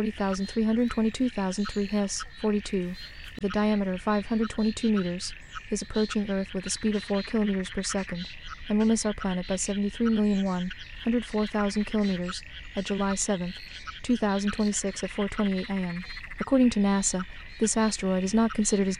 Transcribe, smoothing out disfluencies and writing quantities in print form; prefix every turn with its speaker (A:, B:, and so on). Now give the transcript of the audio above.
A: 40,322,003 Hess, 42, with a diameter of 522 meters, is approaching Earth with a speed of 4 kilometers per second, and will miss our planet by 73,104,000 kilometers at July 7, 2026 at 4:28 a.m. According to NASA, this asteroid is not considered as